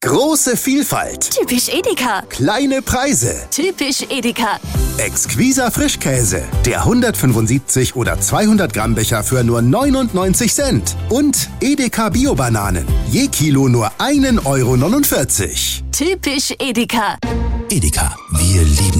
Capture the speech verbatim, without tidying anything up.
Große Vielfalt. Typisch Edeka. Kleine Preise. Typisch Edeka. Exquiser Frischkäse. Der hundertfünfundsiebzig oder zweihundert Gramm Becher für nur neunundneunzig Cent. Und Edeka Bio-Bananen. Je Kilo nur einen Euro neunundvierzig. Typisch Edeka. Edeka, wir lieben